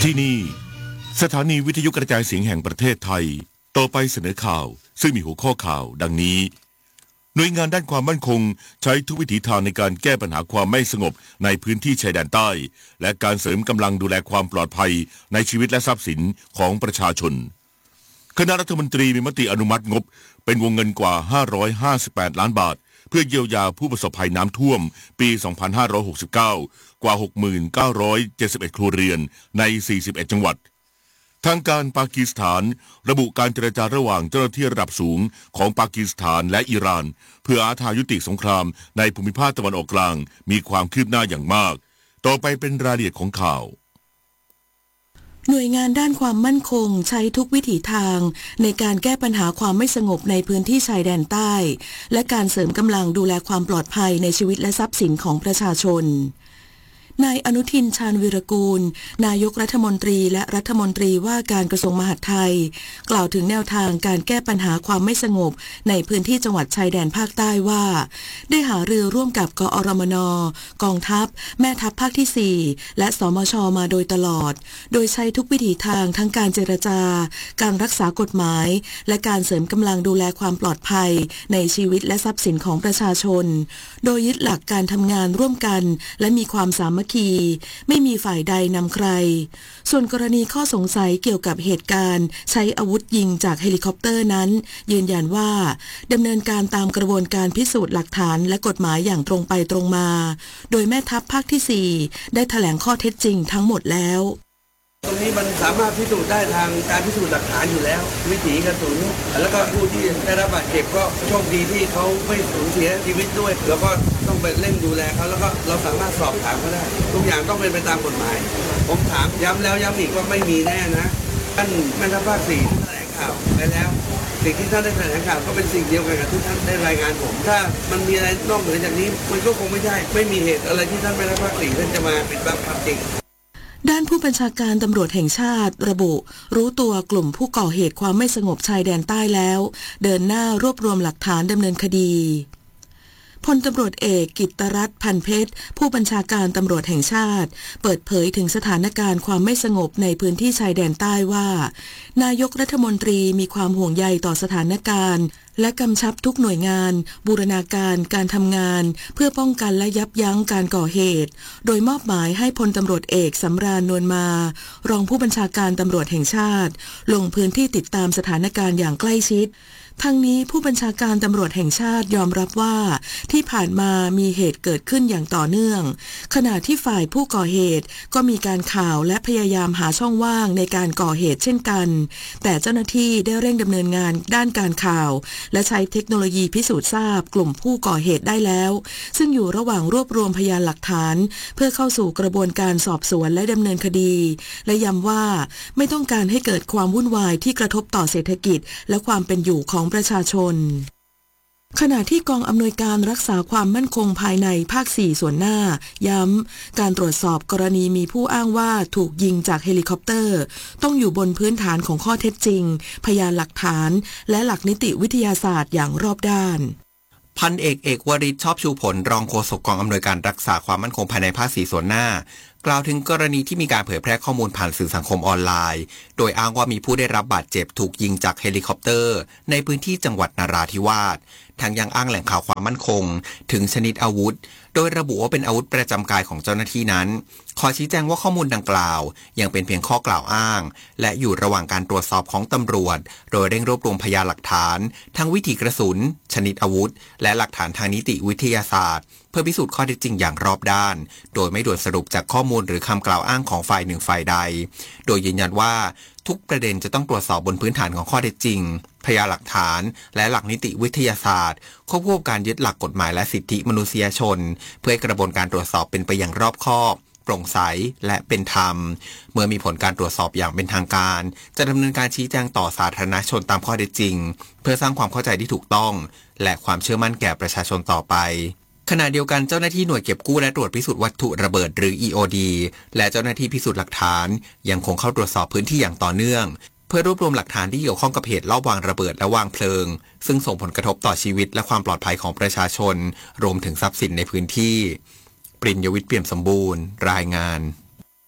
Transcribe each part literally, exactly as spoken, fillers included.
ที่นี่สถานีวิทยุกระจายเสียงแห่งประเทศไทยต่อไปเสนอข่าวซึ่งมีหัวข้อข่าวดังนี้หน่วยงานด้านความมั่นคงใช้ทุกวิถีทางในการแก้ปัญหาความไม่สงบในพื้นที่ชายแดนใต้และการเสริมกำลังดูแลความปลอดภัยในชีวิตและทรัพย์สินของประชาชนคณะรัฐมนตรีมีมติอนุมัติงบเป็นวงเงินกว่าห้าร้อยห้าสิบแปดล้านบาทเพื่อเยียวยาผู้ประสบภัยน้ำท่วมปีสองพันห้าร้อยหกสิบเก้ากว่า หกหมื่นเก้าร้อยเจ็ดสิบเอ็ด ครัวเรือนในสี่สิบเอ็ดจังหวัดทางการปากีสถานระบุการเจรจาระหว่างเจ้าหน้าที่ระดับสูงของปากีสถานและอิหร่านเพื่อหาทางยุติสงครามในภูมิภาคตะวันออกกลางมีความคืบหน้าอย่างมากต่อไปเป็นรายละเอียดของข่าวหน่วยงานด้านความมั่นคงใช้ทุกวิถีทางในการแก้ปัญหาความไม่สงบในพื้นที่ชายแดนใต้และการเสริมกำลังดูแลความปลอดภัยในชีวิตและทรัพย์สินของประชาชนนายอนุทินชาญวีรกูลนายกรัฐมนตรีและรัฐมนตรีว่าการกระทรวงมหาดไทยกล่าวถึงแนวทางการแก้ปัญหาความไม่สงบในพื้นที่จังหวัดชายแดนภาคใต้ว่าได้หารือร่วมกับกอรมน.กองทัพแม่ทัพภาคที่สี่และสมช.มาโดยตลอดโดยใช้ทุกวิถีทางทั้งการเจรจาการรักษากฎหมายและการเสริมกำลังดูแลความปลอดภัยในชีวิตและทรัพย์สินของประชาชนโดยยึดหลักการทำงานร่วมกันและมีความสามัคคีไม่มีฝ่ายใดนำใครส่วนกรณีข้อสงสัยเกี่ยวกับเหตุการณ์ใช้อาวุธยิงจากเฮลิคอปเตอร์นั้นยืนยันว่าดำเนินการตามกระบวนการพิสูจน์หลักฐานและกฎหมายอย่างตรงไปตรงมาโดยแม่ทัพภาคที่สี่ได้แถลงข้อเท็จจริงทั้งหมดแล้วตรงนี้มันสามารถพิสูจน์ได้ทางการพิสูจน์หลักฐานอยู่แล้ววิถีกระสุนแล้วก็ผู้ที่ได้รับบาดเจ็บก็โชคดีที่เขาไม่สูญเสียชีวิตด้วยแล้วก็ต้องไปเร่งดูแลเขาแล้วก็เราสามารถสอบถามเขาได้ทุกอย่างต้องเป็นไปตามกฎหมายผมถามย้ำแล้วย้ำอีกว่าไม่มีแน่นะท่านแม่ทัพภาคสี่แถลงข่าวไปแล้วสิ่งที่ท่านได้แถลงข่าวก็เป็นสิ่งเดียวกันกับที่ท่านได้รายงานผมถ้ามันมีอะไรนอกเหนือจากนี้มันก็คงไม่ใช่ไม่มีเหตุอะไรที่ท่านแม่ทัพภาคสี่ท่านจะมาปิดบังความจริงด้านผู้บัญชาการตำรวจแห่งชาติระบุรู้ตัวกลุ่มผู้ก่อเหตุความไม่สงบชายแดนใต้แล้วเดินหน้ารวบรวมหลักฐานดำเนินคดีพลตำรวจเอกกิตตรัตน์พันเพชรผู้บัญชาการตำรวจแห่งชาติเปิดเผยถึงสถานการณ์ความไม่สงบในพื้นที่ชายแดนใต้ว่านายกรัฐมนตรีมีความห่วงใยต่อสถานการณ์และกำชับทุกหน่วยงานบูรณาการการทำงานเพื่อป้องกันและยับยั้งการก่อเหตุโดยมอบหมายให้พลตำรวจเอกสำราญนวลมารองผู้บัญชาการตำรวจแห่งชาติลงพื้นที่ติดตามสถานการณ์อย่างใกล้ชิดทั้งนี้ผู้บัญชาการตำรวจแห่งชาติยอมรับว่าที่ผ่านมามีเหตุเกิดขึ้นอย่างต่อเนื่องขณะที่ฝ่ายผู้ก่อเหตุก็มีการข่าวและพยายามหาช่องว่างในการก่อเหตุเช่นกันแต่เจ้าหน้าที่ได้เร่งดำเนินงานด้านการข่าวและใช้เทคโนโลยีพิสูจน์ทราบกลุ่มผู้ก่อเหตุได้แล้วซึ่งอยู่ระหว่างรวบรวมพยานหลักฐานเพื่อเข้าสู่กระบวนการสอบสวนและดำเนินคดีและย้ำว่าไม่ต้องการให้เกิดความวุ่นวายที่กระทบต่อเศรษฐกิจและความเป็นอยู่ของประชาชนขณะที่กองอำนวยการรักษาความมั่นคงภายในภาคสี่ส่วนหน้าย้ำการตรวจสอบกรณีมีผู้อ้างว่าถูกยิงจากเฮลิคอปเตอร์ต้องอยู่บนพื้นฐานของข้อเท็จจริงพยานหลักฐานและหลักนิติวิทยาศาสตร์อย่างรอบด้านพันเอกเอกวริศชอบชูผลรองโฆษกกองอำนวยการรักษาความมั่นคงภายในภาคสี่ส่วนหน้ากล่าวถึงกรณีที่มีการเผยแพร่ข้อมูลผ่านสื่อสังคมออนไลน์โดยอ้างว่ามีผู้ได้รับบาดเจ็บถูกยิงจากเฮลิคอปเตอร์ในพื้นที่จังหวัดนราธิวาสทั้งยังอ้างแหล่งข่าวความมั่นคงถึงชนิดอาวุธโดยระบุว่าเป็นอาวุธประจำกายของเจ้าหน้าที่นั้นขอชี้แจงว่าข้อมูลดังกล่าวยังเป็นเพียงข้อกล่าวอ้างและอยู่ระหว่างการตรวจสอบของตำรวจโดยเร่งรวบรวมพยานหลักฐานทั้งวิถีกระสุนชนิดอาวุธและหลักฐานทางนิติวิทยาศาสตร์เพื่อพิสูจน์ข้อเท็จจริงอย่างรอบด้านโดยไม่ด่วนสรุปจากข้อมูลหรือคำกล่าวอ้างของฝ่ายหนึ่งฝ่ายใดโดยยืนยันว่าทุกประเด็นจะต้องตรวจสอบบนพื้นฐานของข้อเท็จจริงพยานหลักฐานและหลักนิติวิทยาศาสตร์ควบคู่กับการยึดหลักกฎหมายและสิทธิมนุษยชนเพื่อให้กระบวนการตรวจสอบเป็นไปอย่างรอบคอบโปร่งใสและเป็นธรรมเมื่อมีผลการตรวจสอบอย่างเป็นทางการจะดำเนินการชี้แจงต่อสาธารณชนตามข้อเท็จจริงเพื่อสร้างความเข้าใจที่ถูกต้องและความเชื่อมั่นแก่ประชาชนต่อไปขณะเดียวกันเจ้าหน้าที่หน่วยเก็บกู้และตรวจพิสูจน์วัตถุระเบิดหรือ อี โอ ดี และเจ้าหน้าที่พิสูจน์หลักฐานยังคงเข้าตรวจสอบพื้นที่อย่างต่อเนื่องเพื่อรวบรวมหลักฐานที่เกี่ยวข้องกับเหตุลอบวางระเบิดและวางเพลิงซึ่งส่งผลกระทบต่อชีวิตและความปลอดภัยของประชาชนรวมถึงทรัพย์สินในพื้นที่ปริญญวิทย์เปี่ยมสมบูรณ์รายงาน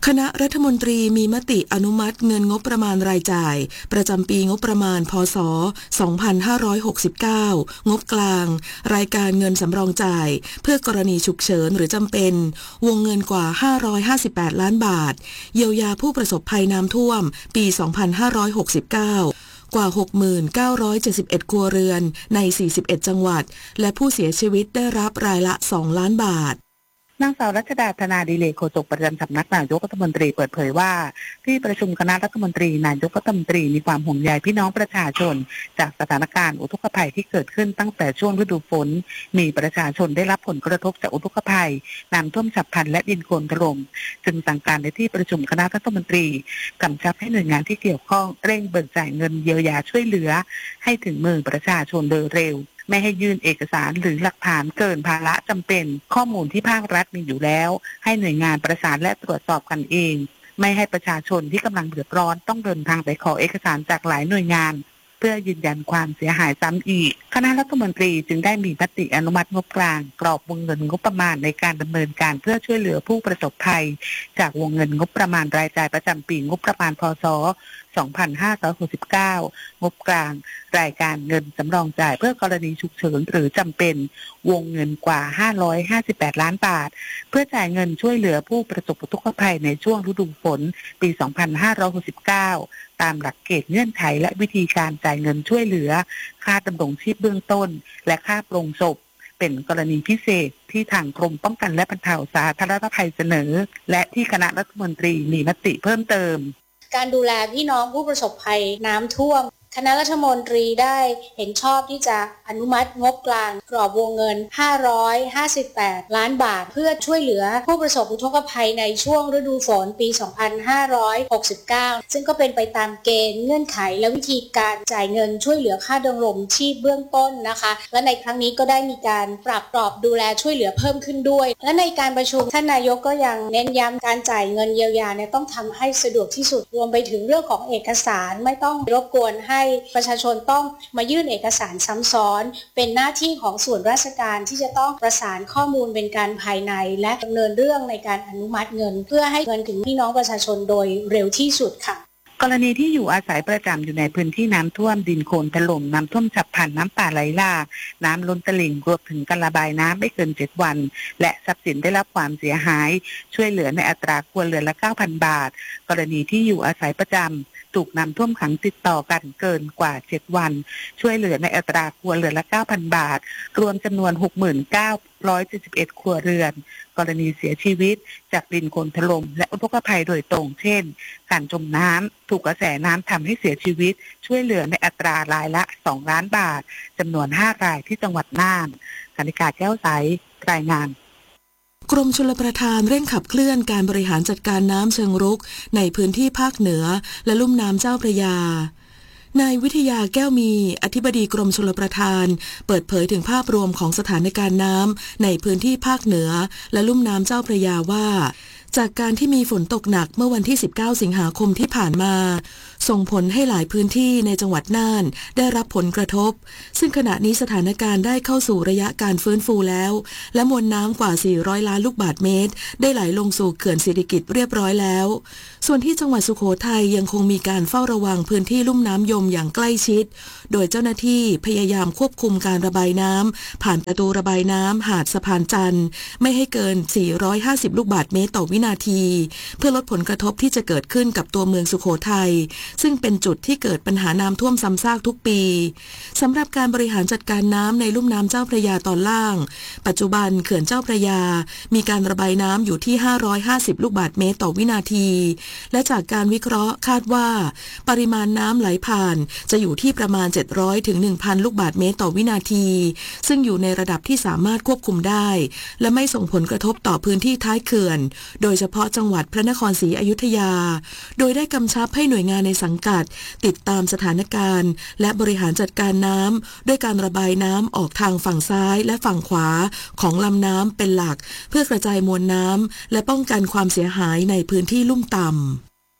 คณะรัฐมนตรีมีมติอนุมัติเงินงบประมาณรายจ่ายประจำปีงบประมาณพ.ศ. สองพันห้าร้อยหกสิบเก้างบกลางรายการเงินสำรองจ่ายเพื่อกรณีฉุกเฉินหรือจำเป็นวงเงินกว่าห้าร้อยห้าสิบแปดล้านบาทเยียวยาผู้ประสบภัยน้ำท่วมปีสองพันห้าร้อยหกสิบเก้ากว่า หกหมื่นเก้าร้อยเจ็ดสิบเอ็ด ครัวเรือนในสี่สิบเอ็ดจังหวัดและผู้เสียชีวิตได้รับรายละสองล้านบาทนางสาวรัชดาธนาดิเลกโฆษกประจำสำนักนายกรัฐมนตรีเปิดเผยว่าที่ประชุมคณะรัฐมนตรีนายกรัฐมนตรีมีความห่วงใยพี่น้องประชาชนจากสถานการณ์อุทกภัยที่เกิดขึ้นตั้งแต่ช่วงฤดูฝนมีประชาชนได้รับผลกระทบจากอุทกภัยน้ำท่วมฉับพลันและดินโคลนถล่มจึงสั่งการในที่ประชุมคณะรัฐมนตรีกำชับให้หน่วยงานที่เกี่ยวข้องเร่งเบิกจ่ายเงินเยียวยาช่วยเหลือให้ถึงมือประชาชนโดยเร็วไม่ให้ยื่นเอกสารหรือหลักฐานเกินภาระจำเป็นข้อมูลที่ภาครัฐมีอยู่แล้วให้หน่วยงานประสานและตรวจสอบกันเองไม่ให้ประชาชนที่กำลังเดือดร้อนต้องเดินทางไปขอเอกสารจากหลายหน่วยงานเพื่อยืนยันความเสียหายซ้ำอีกคณะรัฐมนตรีจึงได้มีมติอนุมัติงบกลางกรอบวงเงินงบประมาณในการดำเนินการเพื่อช่วยเหลือผู้ประสบภัยจากวงเงินงบประมาณรายจ่ายประจำปีงบประมาณพ.ศ. สองพันห้าร้อยหกสิบเก้างบกลางรายการเงินสำรองจ่ายเพื่อกรณีฉุกเฉินหรือจำเป็นวงเงินกว่าห้าร้อยห้าสิบแปดล้านบาทเพื่อจ่ายเงินช่วยเหลือผู้ประสบอุทกภัยในช่วงฤดูฝนปีสองพันห้าร้อยหกสิบเก้าตามหลักเกณฑ์เงื่อนไขและวิธีการจ่ายเงินช่วยเหลือค่าดำรงชีพเบื้องต้นและค่าปลงศพเป็นกรณีพิเศษที่ทางกรมป้องกันและบรรเทาสาธารณภัยเสนอและที่คณะรัฐมนตรีมีมติเพิ่มเติมการดูแลพี่น้องผู้ประสบภัยน้ำท่วมคณะรัฐมนตรีได้เห็นชอบที่จะอนุมัติงบกลางกรอบวงเงินห้าร้อยห้าสิบแปดล้านบาทเพื่อช่วยเหลือผู้ประสบอุทกภัยในช่วงฤดูฝนปีสองพันห้าร้อยหกสิบเก้าซึ่งก็เป็นไปตามเกณฑ์เงื่อนไขและวิธีการจ่ายเงินช่วยเหลือค่าดำรงชีพเบื้องต้นนะคะและในครั้งนี้ก็ได้มีการปรับกรอบดูแลช่วยเหลือเพิ่มขึ้นด้วยและในการประชุมท่านนายกก็ยังเน้นย้ำการจ่ายเงินเยียวยาเนี่ยต้องทำให้สะดวกที่สุดรวมไปถึงเรื่องของเอกสารไม่ต้องรบกวนให้ประชาชนต้องมายื่นเอกสารซ้ำซ้อนเป็นหน้าที่ของส่วนราชการที่จะต้องประสานข้อมูลเป็นการภายในและดำเนินเรื่องในการอนุมัติเงินเพื่อให้เงินถึงพี่น้องประชาชนโดยเร็วที่สุดค่ะกรณีที่อยู่อาศัยประจำอยู่ในพื้นที่น้ำท่วมดินโคลนถล่มน้ำท่วมฉับพลันน้ำป่าไหลหลากน้ำล้นตลิ่งรวมถึงการระบายน้ำไม่เกินเจ็ดวันและทรัพย์สินได้รับความเสียหายช่วยเหลือในอัตราครัวเรือนละ เก้าพัน บาทกรณีที่อยู่อาศัยประจำถูกน้ำท่วมขังติดต่อกันเกินกว่าเจ็ดวันช่วยเหลือในอัตราครัวเรือนละ เก้าพัน บาทรวมจำนวน หกหมื่นเก้าร้อยเจ็ดสิบเอ็ด ครัวเรือนกรณีเสียชีวิตจากดินโคลนถล่มและอุทกภัยโดยตรงเช่นการจมน้ำถูกกระแสน้ำทำให้เสียชีวิตช่วยเหลือในอัตรารายละสองล้านบาทจำนวนห้ารายที่จังหวัดน่านกนิกาแก้วใสรายงานกรมชลประทานเร่งขับเคลื่อนการบริหารจัดการน้ำเชิงรุกในพื้นที่ภาคเหนือและลุ่มน้ำเจ้าพระยานายวิทยาแก้วมีอธิบดีกรมชลประทานเปิดเผยถึงภาพรวมของสถานการณ์น้ำในพื้นที่ภาคเหนือและลุ่มน้ำเจ้าพระยาว่าจากการที่มีฝนตกหนักเมื่อวันที่สิบเก้าสิงหาคมที่ผ่านมาส่งผลให้หลายพื้นที่ในจังหวัดน่านได้รับผลกระทบซึ่งขณะนี้สถานการณ์ได้เข้าสู่ระยะการฟื้นฟูแล้วและมวลน้ำกว่าสี่ร้อยล้านลูกบาศก์เมตรได้ไหลลงสู่เขื่อนสิริกิติ์เรียบร้อยแล้วส่วนที่จังหวัดสุโขทัยยังคงมีการเฝ้าระวังพื้นที่ลุ่มน้ำยมอย่างใกล้ชิดโดยเจ้าหน้าที่พยายามควบคุมการระบายน้ำผ่านประตูระบายน้ำหาดสะพานจันทร์ไม่ให้เกินสี่ร้อยห้าสิบลูกบาศก์เมตรต่อวินาทีเพื่อลดผลกระทบที่จะเกิดขึ้นกับตัวเมืองสุโขทัยซึ่งเป็นจุดที่เกิดปัญหาน้ำท่วมซ้ำซากทุกปีสำหรับการบริหารจัดการน้ำในลุ่มน้ำเจ้าพระยาตอนล่างปัจจุบันเขื่อนเจ้าพระยามีการระบายน้ำอยู่ที่ห้าร้อยห้าสิบลูกบาศก์เมตรต่อวินาทีและจากการวิเคราะห์คาดว่าปริมาณน้ำไหลผ่านจะอยู่ที่ประมาณเจ็ดร้อยถึง หนึ่งพัน ลูกบาศก์เมตรต่อวินาทีซึ่งอยู่ในระดับที่สามารถควบคุมได้และไม่ส่งผลกระทบต่อพื้นที่ท้ายเขื่อนโดยเฉพาะจังหวัดพระนครศรีอยุธยาโดยได้กำชับให้หน่วยงานในสังกัดติดตามสถานการณ์และบริหารจัดการน้ำด้วยการระบายน้ำออกทางฝั่งซ้ายและฝั่งขวาของลำน้ำเป็นหลักเพื่อกระจายมวลน้ำและป้องกันความเสียหายในพื้นที่ลุ่มต่ำ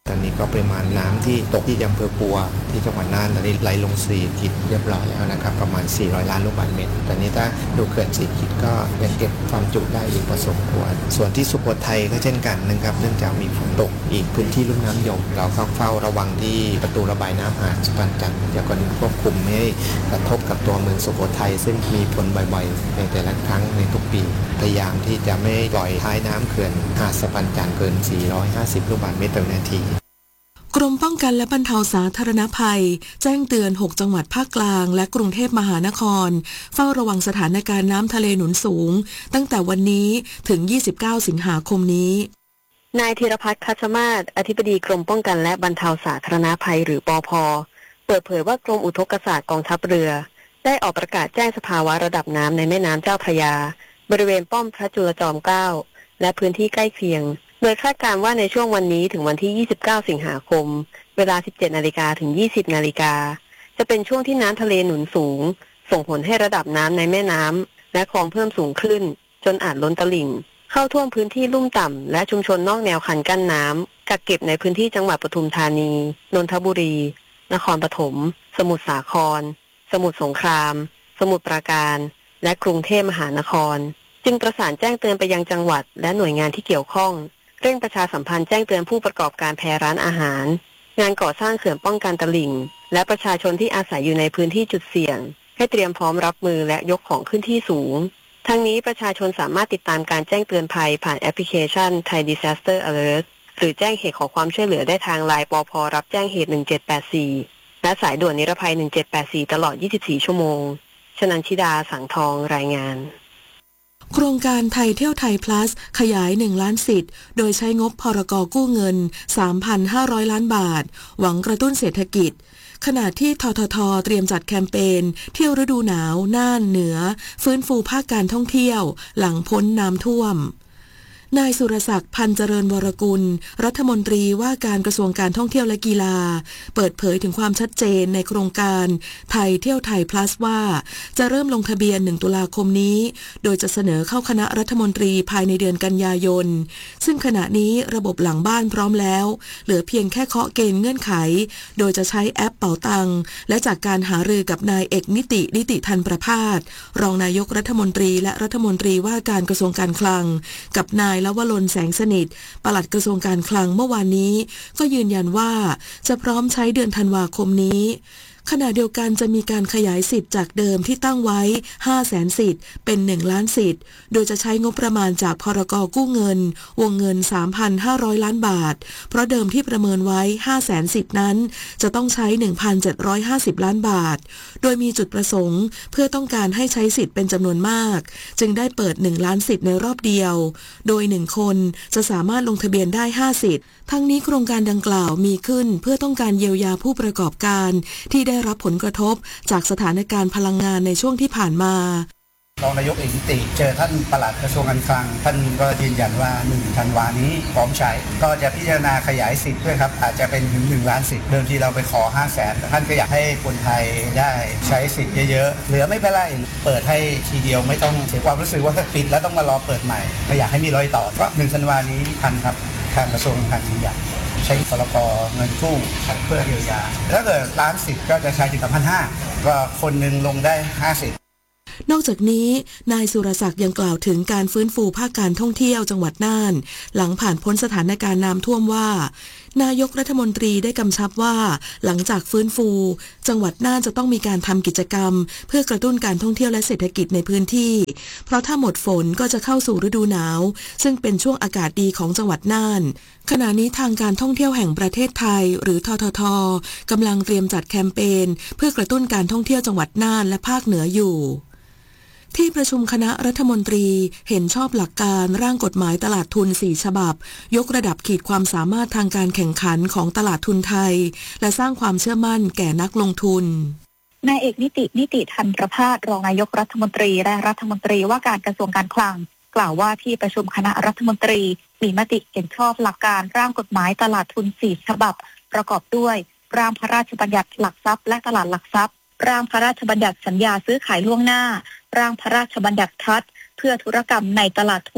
ตอนนี้ก็ปริมาณน้ำที่ตกที่อำเภอปัวที่จังหวัดน่านตอนนี้ไหลลงสี่กิจเรียบร้อยแล้วนะครับประมาณสี่ร้อยล้านลูกบาศก์เมตรตอนนี้ถ้าดูเขื่อนสี่กิจก็ยังเก็บความจุได้อีกพอสมควรส่วนที่สุโขทัยก็เช่นกันนะครับเนื่องจากมีฝนตกอีกพื้นที่ลุ่มน้ำยมเราเฝ้าระวังที่ประตูระบายน้ำหาดสะพานจันทร์จะก่อนควบคุมไม่ให้กระทบกับตัวเมืองสุโขทัยซึ่งมีฝนบ่อยๆในแต่ละครั้งในทุกปีพยายามที่จะไม่ปล่อยท้ายน้ำเขื่อนหาดสะพานจันทร์เกินสี่ร้อยห้าสิบลูกบาศก์เมตรต่อนาทีกรมป้องกันและบรรเทาสาธารณภัยแจ้งเตือนหกจังหวัดภาคกลางและกรุงเทพมหานครเฝ้าระวังสถานการณ์น้ำทะเลหนุนสูงตั้งแต่วันนี้ถึงยี่สิบเก้าสิงหาคมนี้นายธีรพัฒน์คัชมาศอธิบดีกรมป้องกันและบรรเทาสาธารณภัยหรือปภ.เปิดเผยว่ากรมอุทกศาสตร์กองทัพเรือได้ออกประกาศแจ้งสภาวะระดับน้ำในแม่น้ำเจ้าพระยาบริเวณป้อมพระจุลจอมเกล้าและพื้นที่ใกล้เคียงโดยคาดการณ์ว่าในช่วงวันนี้ถึงวันที่ยี่สิบเก้าสิงหาคมเวลา สิบเจ็ดนาฬิกา ถึง ยี่สิบนาฬิกาจะเป็นช่วงที่น้ำทะเลหนุนสูงส่งผลให้ระดับน้ำในแม่น้ำและคลองเพิ่มสูงขึ้นจนอาจล้นตลิ่งเข้าท่วมพื้นที่ลุ่มต่ำและชุมชนนอกแนวคันกั้นน้ำกักเก็บในพื้นที่จังหวัดปทุมธานีนนทบุรีนครปฐมสมุทรสาครสมุทรสงครามสมุทรปราการและกรุงเทพมหานครจึงประสานแจ้งเตือนไปยังจังหวัดและหน่วยงานที่เกี่ยวข้องเร่งประชาสัมพันธ์แจ้งเตือนผู้ประกอบการแพร้านอาหารงานก่อสร้างเขื่อนป้องกันตลิ่งและประชาชนที่อาศัยอยู่ในพื้นที่จุดเสี่ยงให้เตรียมพร้อมรับมือและยกของขึ้นที่สูงทั้งนี้ประชาชนสามารถติดตามการแจ้งเตือนภัยผ่านแอปพลิเคชัน Thai Disaster Alert หรือแจ้งเหตุขอความช่วยเหลือได้ทางไลน์ปภ.รับแจ้งเหตุหนึ่งเจ็ดแปดสี่และสายด่วนนิรภัยหนึ่งเจ็ดแปดสี่ตลอดยี่สิบสี่ชั่วโมงชนันชิดาสังทองรายงานโครงการไทยเที่ยวไทย plus ขยายหนึ่งล้านสิทธิ์โดยใช้งบพรก.กู้เงิน สามพันห้าร้อยล้านบาทหวังกระตุ้นเศรษฐกิจขณะที่ททท.เตรียมจัดแคมเปญเที่ยวฤดูหนาวน่านเหนือฟื้นฟูภาคการท่องเที่ยวหลังพ้นน้ำท่วมนายสุรศักดิ์พันเจริญวรกุลรัฐมนตรีว่าการกระทรวงการท่องเที่ยวและกีฬาเปิดเผยถึงความชัดเจนในโครงการไทยเที่ยวไทย plus ว่าจะเริ่มลงทะเบียนหนึ่งตุลาคมนี้โดยจะเสนอเข้าคณะรัฐมนตรีภายในเดือนกันยายนซึ่งขณะนี้ระบบหลังบ้านพร้อมแล้วเหลือเพียงแค่เคาะเกณฑ์เงื่อนไขโดยจะใช้แอปเป๋าตังและจากการหารือกับนายเอกนิตินิติธันประภาสรองนายกรัฐมนตรีและรัฐมนตรีว่าการกระทรวงการคลังกับนายลวรนแสงสนิทปลัดกระทรวงการคลังเมื่อวานนี้ก็ยืนยันว่าจะพร้อมใช้เดือนธันวาคมนี้ขณะเดียวกันจะมีการขยายสิทธิ์จากเดิมที่ตั้งไว้ ห้าแสน สิทธิ์เป็นหนึ่งล้านสิทธิ์โดยจะใช้งบประมาณจากพรก.กู้เงินวงเงิน สามพันห้าร้อยล้านบาทเพราะเดิมที่ประเมินไว้ ห้าแสน สิทธิ์นั้นจะต้องใช้ หนึ่งพันเจ็ดร้อยห้าสิบล้านบาทโดยมีจุดประสงค์เพื่อต้องการให้ใช้สิทธิ์เป็นจำนวนมากจึงได้เปิดหนึ่งล้านสิทธิ์ในรอบเดียวโดยหนึ่งคนจะสามารถลงทะเบียนได้ห้าสิทธิ์ทั้งนี้โครงการดังกล่าวมีขึ้นเพื่อต้องการเยียวยาผู้ประกอบการที่ได้รับผลกระทบจากสถานการณ์พลังงานในช่วงที่ผ่านมารองนายกเอกนิติเจอท่านปลัดกระทรวงการคลังท่านก็ยืนยันว่าหนึ่งธันวานี้พร้อมใช้ก็จะพิจารณาขยายสิทธิ์ด้วยครับอาจจะเป็นถึงหนึ่งล้านสิทธิ์เดิมทีเราไปขอ ห้าแสน ท่านก็อยากให้คนไทยได้ใช้สิทธิ์เยอะๆเหลือไม่เป็นไรเปิดให้ทีเดียวไม่ต้องเสียความรู้สึกว่าปิดแล้วต้องมารอเปิดใหม่ก็อยากให้มีรอยต่อก็หนึ่งธันวานี้ทันครับทางกระทรวงการคลังยืนยันใช้พรก.เงินกู้เพื่อเยียวยาถ้าเกิดล้านสิทธิ์ก็จะใช้ถึง สามพันห้าร้อย ก็คนหนึ่งลงได้ห้าสิทธิ์นอกจากนี้นายสุรศักดิ์ยังกล่าวถึงการฟื้นฟูภาคการท่องเที่ยวจังหวัดน่านหลังผ่านพ้นสถานการณ์น้ำท่วมว่านายกรัฐมนตรีได้กำชับว่าหลังจากฟื้นฟูจังหวัดน่านจะต้องมีการทำกิจกรรมเพื่อกระตุ้นการท่องเที่ยวและเศรษฐกิจในพื้นที่เพราะถ้าหมดฝนก็จะเข้าสู่ฤดูหนาวซึ่งเป็นช่วงอากาศดีของจังหวัดน่านขณะนี้ทางการท่องเที่ยวแห่งประเทศไทยหรือททท.กำลังเตรียมจัดแคมเปญเพื่อกระตุ้นการท่องเที่ยวจังหวัดน่านและภาคเหนืออยู่ที่ประชุมคณะรัฐมนตรีเห็นชอบหลักการร่างกฎหมายตลาดทุนสี่ฉบับยกระดับขีดความสามารถทางการแข่งขันของตลาดทุนไทยและสร้างความเชื่อมั่นแก่นักลงทุนนายเอกนิตินิติธันประภาสรองนายกรัฐมนตรีและรัฐมนตรีว่าการกระทรวงการคลังกล่าวว่าที่ประชุมคณะรัฐมนตรีมีมติเห็นชอบหลักการร่างกฎหมายตลาดทุนสี่ฉบับประกอบด้วยร่างพระราชบัญญัติหลักทรัพย์และตลาดหลักทรัพย์ร่างพระราชบัญญัติสัญญาซื้อขายล่วงหน้าร่างพระราชบัญญัติทรัสต์เพื่อธุรกรรมในตลาดทุน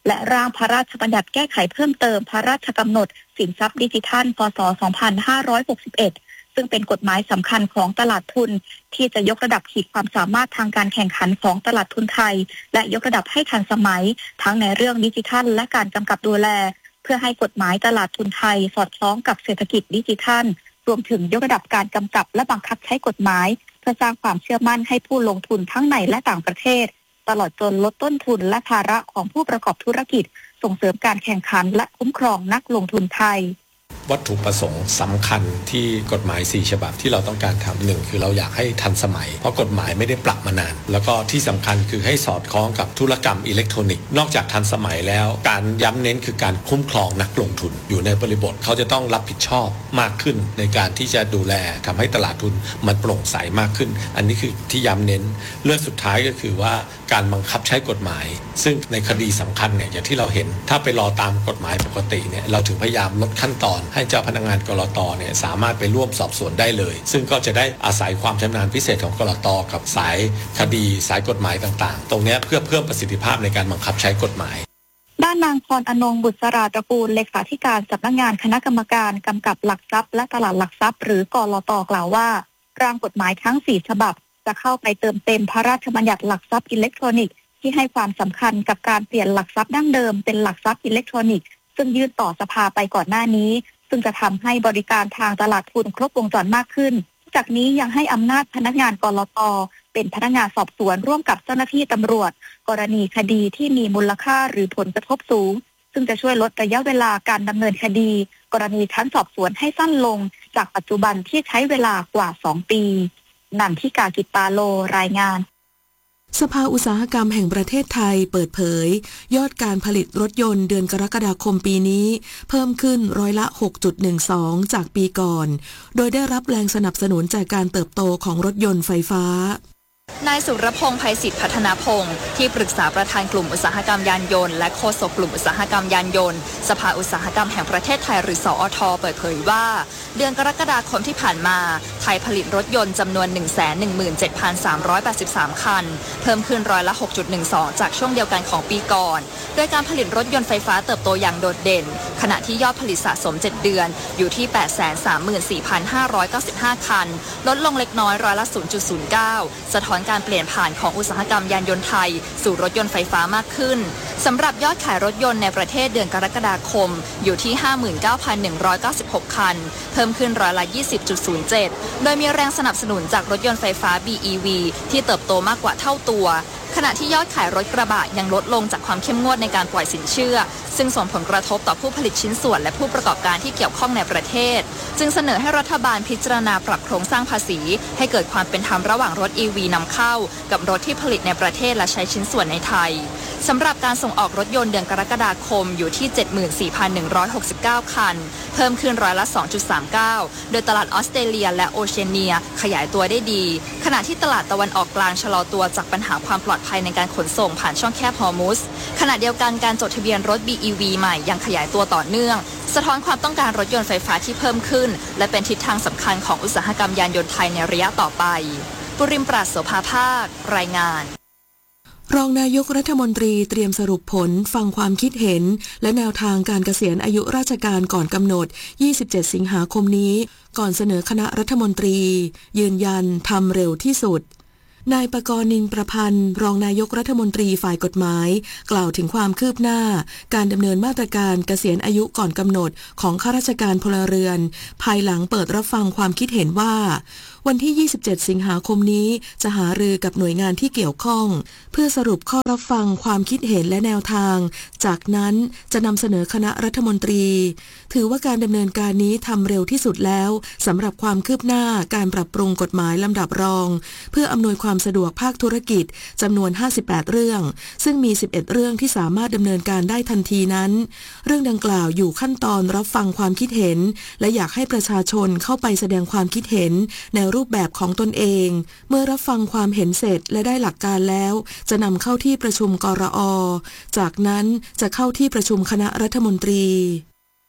และร่างพระราชบัญญัติแก้ไขเพิ่มเติมพระราชกำหนดสินทรัพย์ดิจิทัลพ.ศ. สองพันห้าร้อยหกสิบเอ็ดซึ่งเป็นกฎหมายสำคัญของตลาดทุนที่จะยกระดับขีดความสามารถทางการแข่งขันของตลาดทุนไทยและยกระดับให้ทันสมัยทั้งในเรื่องดิจิทัลและการกำกับดูแลเพื่อให้กฎหมายตลาดทุนไทยสอดคล้องกับเศรษฐกิจดิจิทัลรวมถึงยกระดับการกำกับและบังคับใช้กฎหมายเพื่อสร้างความเชื่อมั่นให้ผู้ลงทุนทั้งในและต่างประเทศตลอดจนลดต้นทุนและภาระของผู้ประกอบธุรกิจส่งเสริมการแข่งขันและคุ้มครองนักลงทุนไทยวัตถุประสงค์สำคัญที่กฎหมายสี่ฉบับที่เราต้องการทำหนึ่งคือเราอยากให้ทันสมัยเพราะกฎหมายไม่ได้ปรับมานานแล้วก็ที่สำคัญคือให้สอดคล้องกับธุรกรรมอิเล็กทรอนิกส์นอกจากทันสมัยแล้วการย้ำเน้นคือการคุ้มครองนักลงทุนอยู่ในบริบทเขาจะต้องรับผิดชอบมากขึ้นในการที่จะดูแลทำให้ตลาดทุนมันโปร่งใสมากขึ้นอันนี้คือที่ย้ำเน้นเรื่องสุดท้ายก็คือว่าการบังคับใช้กฎหมายซึ่งในคดีสำคัญเนี่ยอย่างที่เราเห็นถ้าไปรอตามกฎหมายปกติเนี่ยเราถึงพยายามลดขั้นตอนให้เจ้าพนักงานกลต.เนี่ยสามารถไปร่วมสอบสวนได้เลยซึ่งก็จะได้อาศัยความชำนาญพิเศษของกลต.กับสายคดีสายกฎหมายต่างๆตรงนี้เพื่อเพิ่มประสิทธิภาพในการบังคับใช้กฎหมายด้านนางพรอนงค์บุษราตระกูลเลขาธิการสำนักงานคณะกรรมการกำกับหลักทรัพย์และตลาดหลักทรัพย์หรือกลต.กล่าวว่าร่างกฎหมายทั้งสี่ฉบับจะเข้าไปเติมเต็มพระราชบัญญัติหลักทรัพย์อิเล็กทรอนิกส์ที่ให้ความสำคัญกับการเปลี่ยนหลักทรัพย์ดั้งเดิมเป็นหลักทรัพย์อิเล็กทรอนิกส์ซึ่งยื่นต่อสภาไปก่อนหน้านี้ซึ่งจะทำให้บริการทางตลาดทุนครบวงจรมากขึ้นจากนี้ยังให้อำนาจพนักงานกลต.เป็นพนักงานสอบสวนร่วมกับเจ้าหน้าที่ตำรวจกรณีคดีที่มีมูลค่าหรือผลกระทบสูงซึ่งจะช่วยลดระยะเวลาการดำเนินคดีกรณีชั้นสอบสวนให้สั้นลงจากปัจจุบันที่ใช้เวลากว่าสองปีนันทิกากิตตาโลรายงานสภาอุตสาหกรรมแห่งประเทศไทยเปิดเผยยอดการผลิตรถยนต์เดือนกรกฎาคมปีนี้เพิ่มขึ้นร้อยละ หกจุดหนึ่งสอง จากปีก่อนโดยได้รับแรงสนับสนุนจากการเติบโตของรถยนต์ไฟฟ้านายสุรพงษ์ ไพศิษฐ์พัฒนาพงศ์ที่ปรึกษาประธานกลุ่มอุตสาหกรรมยานยนต์และโฆษกกลุ่มอุตสาหกรรมยานยนต์สภาอุตสาหกรรมแห่งประเทศไทยหรือสอท.เปิดเผยว่าเดือนกรกฎาคมที่ผ่านมาไทยผลิตรถยนต์จำนวน หนึ่งแสนหนึ่งหมื่นเจ็ดพันสามร้อยแปดสิบสาม คันเพิ่มขึ้นร้อยละ หกจุดหนึ่งสอง จากช่วงเดียวกันของปีก่อนโดยการผลิตรถยนต์ไฟฟ้าเติบโตอย่างโดดเด่นขณะที่ยอดผลิตสะสมเจ็ดเดือนอยู่ที่ แปดแสนสามหมื่นสี่พันห้าร้อยเก้าสิบห้า คันลดลงเล็กน้อยร้อยละ ศูนย์จุดศูนย์เก้า สะท้อนการเปลี่ยนผ่านของอุตสาหกรรมยานยนต์ไทยสู่รถยนต์ไฟฟ้ามากขึ้นสำหรับยอดขายรถยนต์ในประเทศเดือนกรกฎาคมอยู่ที่ ห้าหมื่นเก้าพันหนึ่งร้อยเก้าสิบหก คันเพิ่มขึ้นร้อยละ ยี่สิบจุดศูนย์เจ็ด โดยมีแรงสนับสนุนจากรถยนต์ไฟฟ้า บี อี วี ที่เติบโตมากกว่าเท่าตัวขณะที่ยอดขายรถกระบะยังลดลงจากความเข้มงวดในการปล่อยสินเชื่อซึ่งส่งผลกระทบต่อผู้ผลิตชิ้นส่วนและผู้ประกอบการที่เกี่ยวข้องในประเทศจึงเสนอให้รัฐบาลพิจารณาปรับโครงสร้างภาษีให้เกิดความเป็นธรรมระหว่างรถ อี วี นำเข้ากับรถที่ผลิตในประเทศและใช้ชิ้นส่วนในไทยสำหรับการส่งออกรถยนต์เดือนกรกฎาคมอยู่ที่ เจ็ดหมื่นสี่พันหนึ่งร้อยหกสิบเก้า คันเพิ่มขึ้นร้อยละ สองจุดสามเก้า โดยตลาดออสเตรเลียและโอเชียเนียขยายตัวได้ดีขณะที่ตลาดตะวันออกกลางชะลอตัวจากปัญหาความปลอดภัยในการขนส่งผ่านช่องแคบฮอร์มุสขณะเดียวกันการจดทะเบียนรถ บี อี วี ใหม่ยังขยายตัวต่อเนื่องสะท้อนความต้องการรถยนต์ไฟฟ้าที่เพิ่มขึ้นและเป็นทิศทางสำคัญของอุตสาหกรรมยานยนต์ไทยในระยะต่อไปปุริมปราศโสภาภาครายงานรองนายกรัฐมนตรีเตรียมสรุปผลฟังความคิดเห็นและแนวทางการเกษียณอายุราชการก่อนกำหนดยี่สิบเจ็ดสิงหาคมนี้ก่อนเสนอคณะรัฐมนตรียืนยันทำเร็วที่สุดนายปกรณ์ นินประพันธ์รองนายกรัฐมนตรีฝ่ายกฎหมายกล่าวถึงความคืบหน้าการดำเนินมาตรการเกษียณอายุก่อนกำหนดของข้าราชการพลเรือนภายหลังเปิดรับฟังความคิดเห็นว่าวันที่ยี่สิบเจ็ดสิงหาคมนี้จะหารือกับหน่วยงานที่เกี่ยวข้องเพื่อสรุปข้อรับฟังความคิดเห็นและแนวทางจากนั้นจะนำเสนอคณะรัฐมนตรีถือว่าการดำเนินการนี้ทำเร็วที่สุดแล้วสำหรับความคืบหน้าการปรับปรุงกฎหมายลำดับรองเพื่ออำนวยความสะดวกภาคธุรกิจจำนวนห้าสิบแปดเรื่องซึ่งมีสิบเอ็ดเรื่องที่สามารถดำเนินการได้ทันทีนั้นเรื่องดังกล่าวอยู่ขั้นตอนรับฟังความคิดเห็นและอยากให้ประชาชนเข้าไปแสดงความคิดเห็นในรูปแบบของตนเองเมื่อรับฟังความเห็นเสร็จและได้หลักการแล้วจะนำเข้าที่ประชุมกรอ.จากนั้นจะเข้าที่ประชุมคณะรัฐมนตรี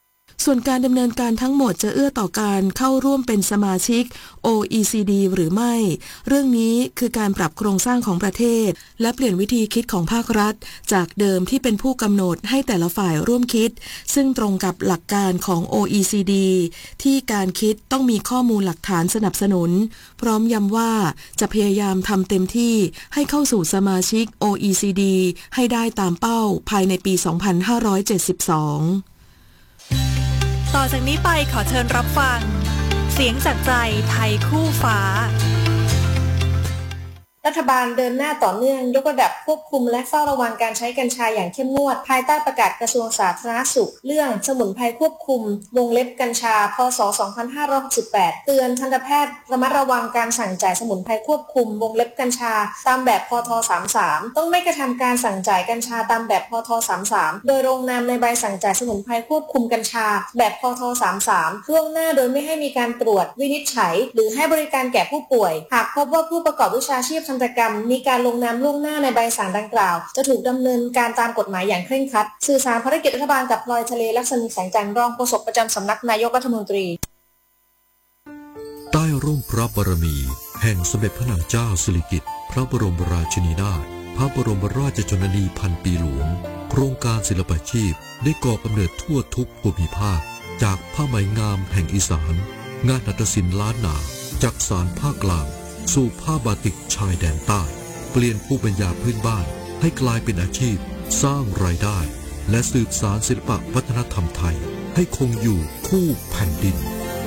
ส่วนการดำเนินการทั้งหมดจะเอื้อต่อการเข้าร่วมเป็นสมาชิก โอ อี ซี ดี หรือไม่เรื่องนี้คือการปรับโครงสร้างของประเทศและเปลี่ยนวิธีคิดของภาครัฐจากเดิมที่เป็นผู้กำหนดให้แต่ละฝ่ายร่วมคิดซึ่งตรงกับหลักการของ โอ อี ซี ดี ที่การคิดต้องมีข้อมูลหลักฐานสนับสนุนพร้อมย้ำว่าจะพยายามทำเต็มที่ให้เข้าสู่สมาชิก โอ อี ซี ดี ให้ได้ตามเป้าภายในปี สองพันห้าร้อยเจ็ดสิบสองต่อจากนี้ไปขอเชิญรับฟังเสียงจากใจไทยคู่ฟ้ารัฐบาลเดินหน้าต่อเนื่องยกระดับควบคุมและเฝ้าระวังการใช้กัญชาอย่างเข้มงวดภายใต้ประกาศกระทรวงสาธารณสุขเรื่องสมุนไพรควบคุมวงเล็บกัญชาพ.ศ. สองพันห้าร้อยหกสิบแปดเตือนทันตแพทย์ระมัดระวังการสั่งจ่ายสมุนไพรควบคุมวงเล็บกัญชาตามแบบพ.ท. สามสิบสามต้องไม่กระทำการสั่งจ่ายกัญชาตามแบบพ.ท. สามสิบสามโดยลงนามในใบสั่งจ่ายสมุนไพรควบคุมกัญชาแบบพ.ท. สามสิบสามล่วงหน้าโดยไม่ให้มีการตรวจวินิจฉัยหรือให้บริการแก่ผู้ป่วยหากพบว่าผู้ประกอบวิชาชีพทันตกรรมมีการลงนามล่วงหน้าในใบสั่งดังกล่าวจะถูกดำเนินการตามกฎหมายอย่างเคร่งครัดสื่อสารภารกิจรัฐบาลกับพลอยทะเลลักษณีแสงจันทร์รองโฆษกประจำสำนักนายกรัฐมนตรีใต้ร่มพระบารมีแห่งสมเด็จพระนางเจ้าสิริกิติ์พระบรมราชินีนาถพระบรมราชชนนีพันปีหลวงโครงการศิลปาชีพได้ก่อกำเนิดทั่วทุกภูมิภาคจากผ้าไหมงามแห่งอีสานงานนาฏศิลป์ล้านนาจากสานภาคกลางสู่ผ้าบาติกชายแดนใต้เปลี่ยนภูมิปัญญาพื้นบ้านให้กลายเป็นอาชีพสร้างรายได้และสืบสานศิลปะวัฒนธรรมไทยให้คงอยู่คู่แผ่นดิน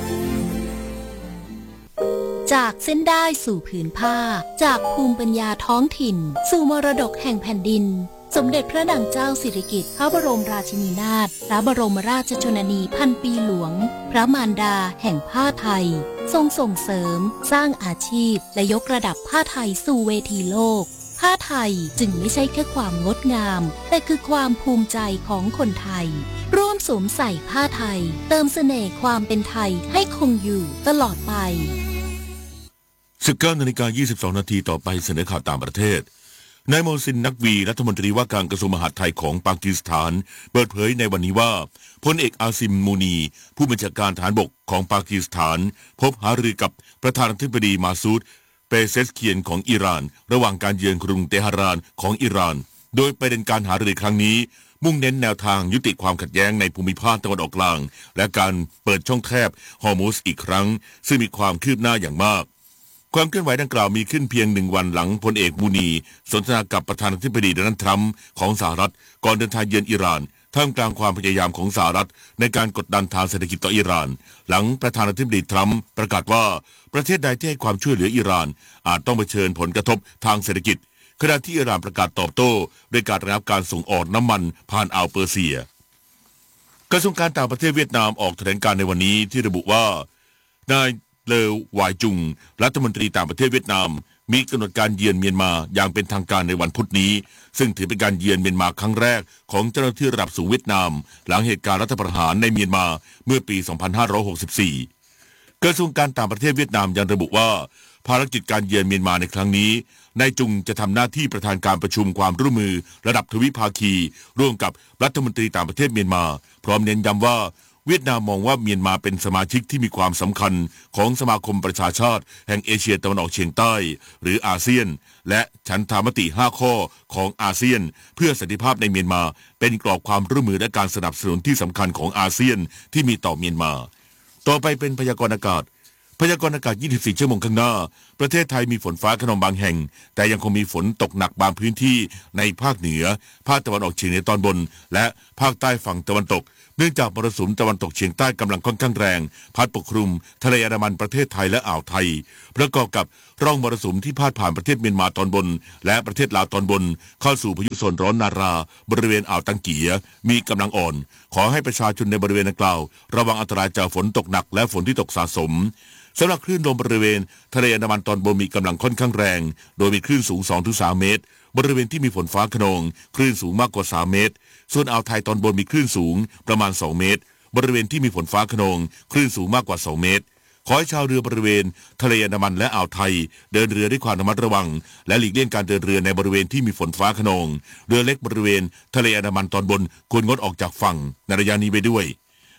จากเส้นได้สู่ผืนผ้าจากภูมิปัญญาท้องถิ่นสู่มรดกแห่งแผ่นดินสมเด็จพระนางเจ้าสิริกิติ์พระบรมราชินีนาถพระบรมราชชนนีพันปีหลวงพระมารดาแห่งผ้าไทยทรงส่งเสริมสร้างอาชีพและยกระดับผ้าไทยสู่เวทีโลกผ้าไทยจึงไม่ใช่แค่ความงดงามแต่คือความภูมิใจของคนไทยร่วมสวมใส่ผ้าไทยเติมเสน่ห์ความเป็นไทยให้คงอยู่ตลอดไปสิบเก้านาฬิกายี่สิบสองนาทีต่อไปเสนอข่าวต่างประเทศนายโมซินนักวีรัฐมนตรีว่าการกระทรวงมหาดไทยของปากีสถานเปิดเผยในวันนี้ว่าพลเอกอาซิมมูนีผู้บัญชาการทหารบกของปากีสถานพบหารือกับประธานาธิบดีมาซูดเปเซสเคียนของอิหร่านระหว่างการเยือนกรุงเตหะรานของอิหร่านโดยประเด็นการหารือครั้งนี้มุ่งเน้นแนวทางยุติความขัดแย้งในภูมิภาคตะวันออกกลางและการเปิดช่องแคบฮอร์มุซอีกครั้งซึ่งมีความคืบหน้าอย่างมากความเคลื่อนไหวดังกล่าวมีขึ้นเพียงหนึ่งวันหลังพลเอกมูนีสนทนากับประธานาธิบดีโดนัลด์ทรัมป์ของสหรัฐก่อนเดินทางเยือนอิหร่านท่ามกลางความพยายามของสหรัฐในการกดดันทางเศรษฐกิจต่ออิหร่านหลังประธานาธิบดีทรัมป์ประกาศว่าประเทศใดที่ให้ความช่วยเหลืออิหร่านอาจต้องเผชิญผลกระทบทางเศรษฐกิจขณะที่อิหร่านประกาศตอบโต้ด้วยการระงับการส่งออกน้ำมันผ่านอ่าวเปอร์เซียกระทรวงการต่างประเทศเวียดนามออกแถลงการณ์ในวันนี้ที่ระบุว่านายเลววายจุงรัฐมนตรีต่างประเทศเวียดนามมีกำหนดการเยือนเมียนมาอย่างเป็นทางการในวันพุธนี้ซึ่งถือเป็นการเยือนเมียนมาครั้งแรกของเจ้าหน้าที่ระดับสูงเวียดนามหลังเหตุการณ์รัฐประหารในเมียนมาเมื่อปี สองพันห้าร้อยหกสิบสี่ กระทรวงการต่างประเทศเวียดนามยังระบุว่าภารกิจการเยือนเมียนมาในครั้งนี้นายจุงจะทำหน้าที่ประธานการประชุมความร่วมมือระดับทวิภาคีร่วมกับรัฐมนตรีต่างประเทศเมียนมาพร้อมเน้นย้ำว่าเวียดนามมองว่าเมียนมาเป็นสมาชิกที่มีความสำคัญของสมาคมประชาชาติแห่งเอเชียตะวันออกเฉียงใต้หรืออาเซียนและฉันทามติห้าข้อของอาเซียนเพื่อสันติภาพในเมียนมาเป็นกรอบความร่วมมือและการสนับสนุนที่สำคัญของอาเซียนที่มีต่อเมียนมาต่อไปเป็นพยากรณ์อากาศพยากรณ์อากาศยี่สิบสี่ชั่วโมงข้างหน้าประเทศไทยมีฝนฟ้าคะนองบางแห่งแต่ยังคงมีฝนตกหนักบางพื้นที่ในภาคเหนือภาคตะวันออกเฉียงเหนือตอนบนและภาคใต้ฝั่งตะวันตกเนื่องจากมรสุมตะวันตกเฉียงใต้กำลังค่อนข้างแรงพัดปกคลุมทะเลอันดามันประเทศไทยและอ่าวไทยประกอบกับร่องมรสุมที่พาดผ่านประเทศเมียนมาตอนบนและประเทศลาวตอนบนเข้าสู่พายุโซนร้อนนาราบริเวณอ่าวตังเกียมีกำลังอ่อนขอให้ประชาชนในบริเวณดังกล่าวระวังอันตรายจากฝนตกหนักและฝนที่ตกสะสมสำหรับคลื่นลมบริเวณทะเลอันดามันตอนบนมีกำลังค่อนข้างแรงโดยมีคลื่นสูง สองถึงสาม เมตรบริเวณที่มีฝนฟ้าคะนองคลื่นสูงมากกว่าสามเมตรส่วนอ่าวไทยตอนบนมีคลื่นสูงประมาณสองเมตรบริเวณที่มีฝนฟ้าคะนองคลื่นสูงมากกว่าสองเมตรขอให้ชาวเรือบริเวณทะเลอันดามันและอ่าวไทยเดินเรือด้วยความระมัดระวังและหลีกเลี่ยงการเดินเรือในบริเวณที่มีฝนฟ้าคะนองเรือเล็กบริเวณทะเลอันดามันตอนบนควรงดออกจากฝั่งในระยะนี้ไปด้วย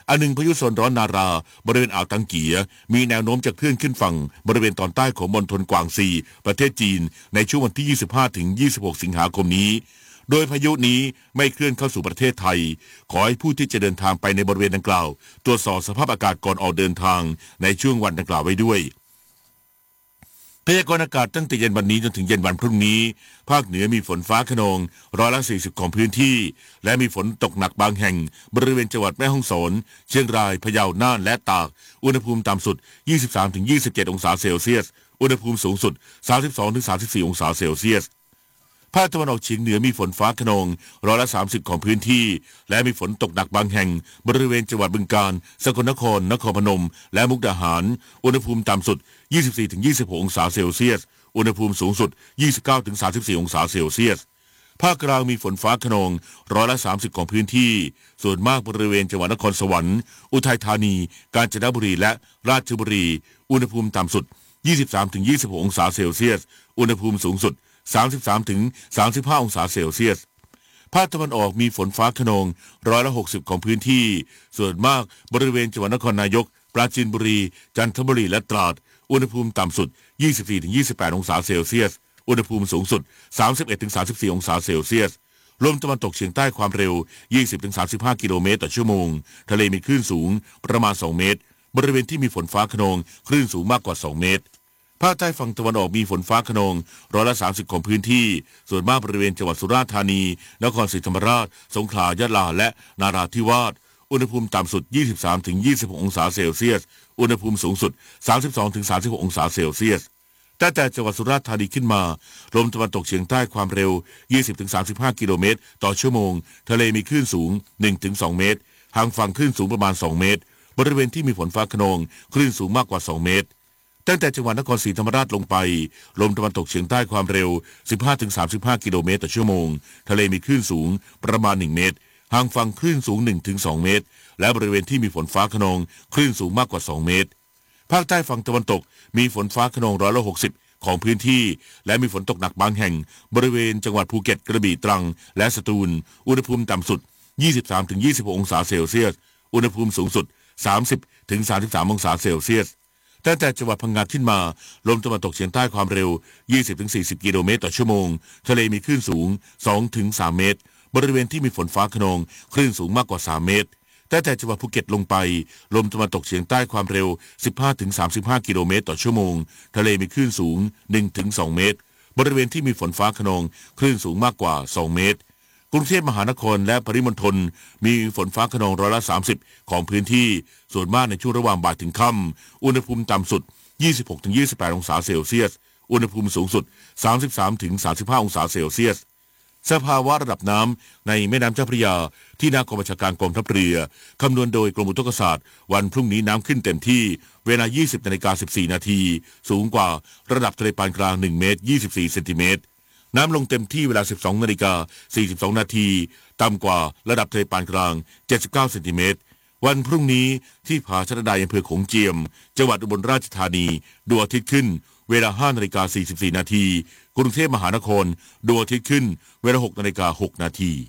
อันหนึ่งพายุโซนร้อนนาราบริเวณอ่าวตังเกียมีแนวโน้มจะเคลื่อนขึ้นฝั่งบริเวณตอนใต้ของมณฑลกวางซีประเทศจีนในช่วงวันที่ยี่สิบห้าถึงยี่สิบหกสิงหาคมนี้โดยพายุนี้ไม่เคลื่อนเข้าสู่ประเทศไทยขอให้ผู้ที่จะเดินทางไปในบริเวณดังกล่าวตรวจสอบสภาพอากาศก่อนออกเดินทางในช่วงวันดังกล่าวไว้ด้วยพยากรณ์อากาศตั้งแต่เย็นวันนี้จนถึงเย็นวันพรุ่งนี้ภาคเหนือมีฝนฟ้าคะนองร้อยละสี่สิบของพื้นที่และมีฝนตกหนักบางแห่งบริเวณจังหวัดแม่ฮ่องสอนเชียงรายพะเยาน่านและตากอุณหภูมิต่ำสุด ยี่สิบสามถึงยี่สิบเจ็ด องศาเซลเซียสอุณหภูมิสูงสุด สามสิบสองถึงสามสิบสี่ องศาเซลเซียสภาคตะวันออกเฉียงเหนือมีฝนฟ้าคะนองร้อยละสามสิบของพื้นที่และมีฝนตกหนักบางแห่งบริเวณจังหวัดบึงกาฬสกลนครนครพนมและมุกดาหารอุณหภูมิต่ำสุด ยี่สิบสี่ถึงยี่สิบหก องศาเซลเซียสอุณหภูมิสูงสุด ยี่สิบเก้าถึงสามสิบสี่ องศาเซลเซียสภาคกลางมีฝนฟ้าคะนองร้อยละสามสิบของพื้นที่ส่วนมากบริเวณจังหวัดนครสวรรค์อุทัยธานีกาญจนบุรีและราชบุรีอุณหภูมิต่ำสุด ยี่สิบสามถึงยี่สิบหก องศาเซลเซียสอุณหภูมิสูงสุดสามสิบสามถึงสามสิบห้า องศาเซลเซียสภาคตะวันออกมีฝนฟ้าคะนองร้อยละหกสิบของพื้นที่ส่วนมากบริเวณจังหวัดนครนายกปราจีนบุรีจันทบุรีและตราดอุณหภูมิต่ำสุด ยี่สิบสี่ถึงยี่สิบแปด องศาเซลเซียสอุณหภูมิสูงสุด สามสิบเอ็ดถึงสามสิบสี่ องศาเซลเซียสลมตะวันตกเฉียงใต้ความเร็ว ยี่สิบถึงสามสิบห้า กิโลเมตรต่อชั่วโมงทะเลมีคลื่นสูงประมาณสองเมตรบริเวณที่มีฝนฟ้าคะนองคลื่นสูงมากกว่าสองเมตรภาคใต้ฝั่งตะวันออกมีฝนฟ้าคะนองร้อยละสามสิบของพื้นที่ส่วนมากบริเวณจังหวัดสุราษฎร์ธานีนครศรีธรรมราชสงขลายะลาและนาราธิวาสอุณหภูมิต่ำสุด ยี่สิบสามถึงยี่สิบหก องศาเซลเซียสอุณหภูมิสูงสุด สามสิบสองถึงสามสิบหก องศาเซลเซียสแต่แต่จังหวัดสุราษฎร์ธานีขึ้นมาลมตะวันตกเฉียงใต้ความเร็ว ยี่สิบถึงสามสิบห้า กิโลเมตรต่อชั่วโมงทะเลมีคลื่นสูง หนึ่งถึงสอง เมตรห่างฝั่งคลื่นสูงประมาณสองเมตรบริเวณที่มีฝนฟ้าคะนองคลื่นสูงมากกว่าสองเมตรตั้งแต่จังหวัดนครศรีธรรมราชลงไปลมตะวันตกเฉียงใต้ความเร็ว สิบห้าถึงสามสิบห้า กิโลเมตรต่อชั่วโมงทะเลมีคลื่นสูงประมาณหนึ่งเมตรห่างฝั่งคลื่นสูง หนึ่งถึงสอง เมตรและบริเวณที่มีฝนฟ้าคะนองคลื่นสูงมากกว่าสองเมตรภาคใต้ฝั่งตะวันตกมีฝนฟ้าคะนองร้อยละหกสิบของพื้นที่และมีฝนตกหนักบางแห่งบริเวณจังหวัดภูเก็ตกระบี่ตรังและสตูลอุณหภูมิต่ำสุด ยี่สิบสามถึงยี่สิบหก องศาเซลเซียสอุณหภูมิสูงสุด สามสิบถึงสามสิบสาม องศาเซลเซียสตั้งแต่จังหวัดพังงาขึ้นมาลมตะวันตกเฉียงใต้ความเร็ว ยี่สิบถึงสี่สิบ กิโลเมตรต่อชั่วโมงทะเลมีคลื่นสูง สองถึงสาม เมตรบริเวณที่มีฝนฟ้าคะนองคลื่นสูงมากกว่าสามเมตรตั้งแต่จังหวัดภูเก็ตลงไปลมตะวันตกเฉียงใต้ความเร็ว สิบห้าถึงสามสิบห้า กิโลเมตรต่อชั่วโมงทะเลมีคลื่นสูง หนึ่งถึงสอง เมตรบริเวณที่มีฝนฟ้าคะนองคลื่นสูงมากกว่าสองเมตรกรุงเทพมหานครและปริมณฑลมีฝนฟ้าคะนองร้อยละสามสิบของพื้นที่ส่วนมากในช่วงระหว่างบ่ายถึงค่ำอุณหภูมิต่ำสุด ยี่สิบหกถึงยี่สิบแปด องศาเซลเซียสอุณหภูมิสูงสุด สามสิบสามถึงสามสิบห้า องศาเซลเซียสสภาวะระดับน้ำในแม่น้ำเจ้าพระยาที่หน้ากองบัญชาการกองทัพเรือคำนวณโดยกรมอุทกศาสตร์วันพรุ่งนี้น้ำขึ้นเต็มที่เวลา ยี่สิบนาฬิกาสิบสี่ นาทีสูงกว่าระดับทะเลปานกลางหนึ่งเมตรยี่สิบสี่เซนติเมตรน้ำลงเต็มที่เวลา สิบสองนาฬิกาสี่สิบสอง นาทีต่ำกว่าระดับทะเลปานกลางเจ็ดสิบเก้าเซนติเมตรวันพรุ่งนี้ที่ผาชะดาอำเภอโขงเจียมจังหวัดอุบลราชธานีดวงอาทิตย์ขึ้นเวลา ห้านาฬิกาสี่สิบสี่ นาทีกรุงเทพมหานครดวงอาทิตย์ขึ้นเวลา หกนาฬิกาหก นาที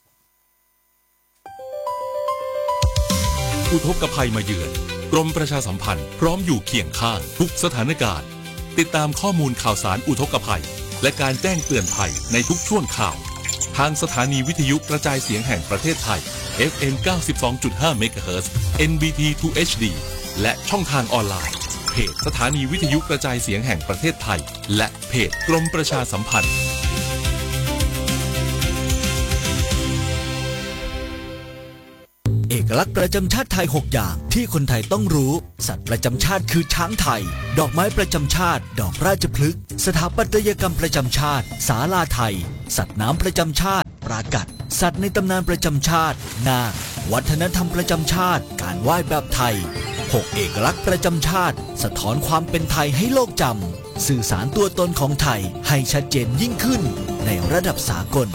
อุทกภัยมาเยือนกรมประชาสัมพันธ์พร้อมอยู่เคียงข้างทุกสถานการณ์ติดตามข้อมูลข่าวสารอุทกภัยและการแจ้งเตือนภัยในทุกช่วงข่าวทางสถานีวิทยุกระจายเสียงแห่งประเทศไทย เอฟ เอ็ม เก้าสิบสองจุดห้า เมกะเฮิรตซ์ เอ็น บี ที ทู เอช ดี และช่องทางออนไลน์เพจสถานีวิทยุกระจายเสียงแห่งประเทศไทยและเพจกรมประชาสัมพันธ์เอกลักษณ์ประจำชาติไทยหกอย่างที่คนไทยต้องรู้สัตว์ประจำชาติคือช้างไทยดอกไม้ประจำชาติดอกราชพฤกษ์สถาปัตยกรรมประจำชาติศาลาไทยสัตว์น้ำประจำชาติปรากัดสัตว์ในตำนานประจำชาตินาควัฒนธรรมประจำชาติการไหว้แบบไทยหกเอกลักษณ์ประจำชาติสะท้อนความเป็นไทยให้โลกจำสื่อสารตัวตนของไทยให้ชัดเจนยิ่งขึ้นในระดับสากล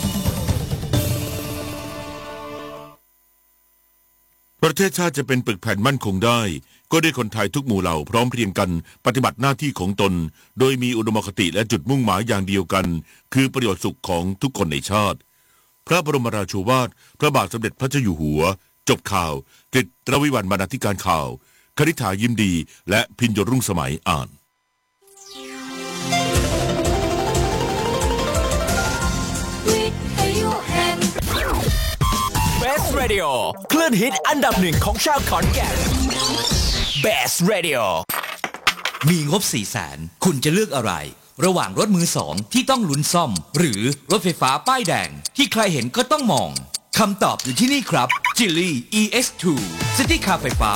ประเทศชาติจะเป็นปึกแผ่นมั่นคงได้ก็ด้วยคนไทยทุกหมู่เหล่าพร้อมเพรียงกันปฏิบัติหน้าที่ของตนโดยมีอุดมคติและจุดมุ่งหมายอย่างเดียวกันคือประโยชน์สุขของทุกคนในชาติพระบรมราโชวาทพระบาทสมเด็จพระเจ้าอยู่หัวจบข่าวกฤษรวิวัฒน์บรรณาธิการข่าวคณิษฐายิ้มดีและพิญญรุ่งสมัยอ่าน Best Radio คลื่นฮิตอันดับหนึ่งของชาวขอนแก่น Best Radio มีงบ สี่แสน คุณจะเลือกอะไรระหว่างรถมือสองที่ต้องลุ้นซ่อมหรือรถไฟฟ้าป้ายแดงที่ใครเห็นก็ต้องมองคำตอบอยู่ที่นี่ครับ Geely อี เอ็กซ์ ทู ซิตี้คาร์ไฟฟ้า